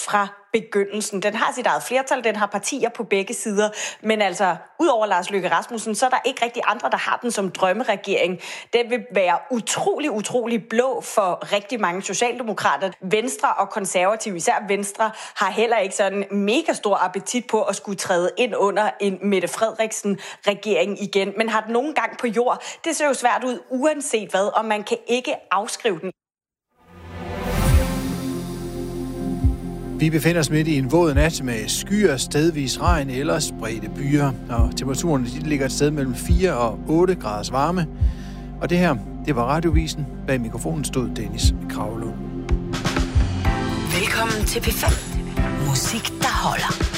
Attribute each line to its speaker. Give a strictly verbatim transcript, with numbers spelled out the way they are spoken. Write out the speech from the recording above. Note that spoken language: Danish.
Speaker 1: fra begyndelsen. Den har sit eget flertal, den har partier på begge sider, men altså, udover Lars Løkke Rasmussen, så er der ikke rigtig andre, der har den som drømmeregering. Den vil være utrolig, utrolig blå for rigtig mange socialdemokrater. Venstre og konservative, især Venstre, har heller ikke sådan en mega stor appetit på at skulle træde ind under en Mette Frederiksen-regering igen, men har den nogen gang på jord. Det ser jo svært ud, uanset hvad, og man kan ikke afskrive den.
Speaker 2: Vi befinder os midt i en våd nat med skyer, stedvis regn eller spredte byer, og temperaturen de ligger et sted mellem fire og otte graders varme. Og det her, det var Radiovisen. Bag mikrofonen stod Dennis Kragelund.
Speaker 3: Velkommen til P fem. Musik, der holder.